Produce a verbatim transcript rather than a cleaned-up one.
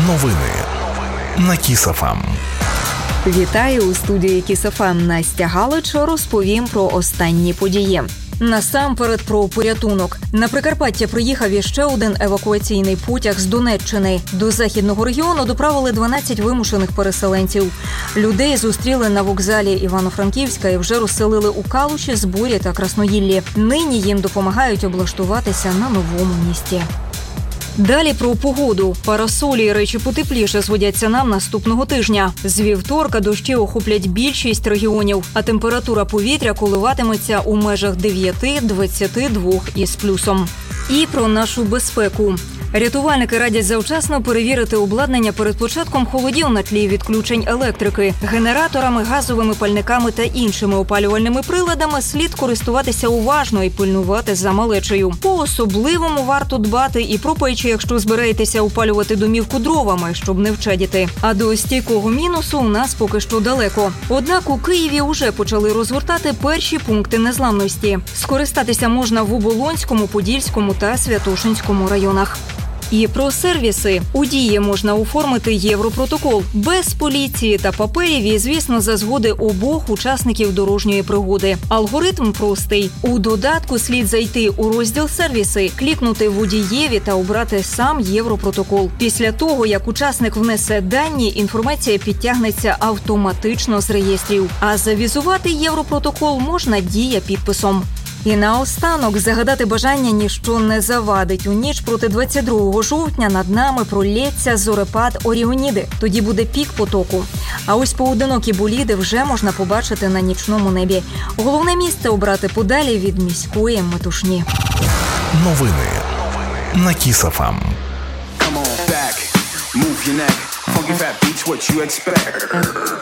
Новини на Кіс еф ем. Вітаю у студії Кіс еф ем. Настя Галич. Розповім про останні події. Насамперед про порятунок. На Прикарпаття приїхав іще один евакуаційний потяг з Донеччини. До західного регіону доправили дванадцять вимушених переселенців. Людей зустріли на вокзалі Івано-Франківська і вже розселили у Калуші, Зборі та Красноїллі. Нині їм допомагають облаштуватися на новому місці. Далі про погоду. Парасолі і речі потепліше зводяться нам наступного тижня. З вівторка дощі охоплять більшість регіонів, а температура повітря коливатиметься у межах дев'ять-двадцять два із плюсом. І про нашу безпеку. Рятувальники радять завчасно перевірити обладнання перед початком холодів на тлі відключень електрики. Генераторами, газовими пальниками та іншими опалювальними приладами слід користуватися уважно і пильнувати за малечею. По-особливому варто дбати і про печі, якщо збираєтеся опалювати домівку дровами, щоб не вчадіти. А до стійкого мінусу у нас поки що далеко. Однак у Києві уже почали розгортати перші пункти незламності. Скористатися можна в Оболонському, Подільському та Святошинському районах. І про сервіси. У Дії можна оформити Європротокол. Без поліції та паперів і, звісно, за згоди обох учасників дорожньої пригоди. Алгоритм простий. У додатку слід зайти у розділ «Сервіси», клікнути «Водієві» та обрати сам Європротокол. Після того, як учасник внесе дані, інформація підтягнеться автоматично з реєстрів. А завізувати Європротокол можна дія-підписом. І наостанок загадати бажання ніщо не завадить. У ніч проти двадцять другого жовтня над нами пролється зорепад Оріоніди. Тоді буде пік потоку. А ось поодинокі боліди вже можна побачити на нічному небі. Головне місце обрати подалі від міської метушні. Новини на Кіс еф ем.